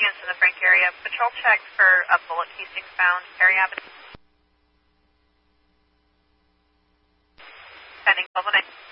units in the Frank area. Patrol check for a bullet casing found, Perry Avenue. Pending 1209.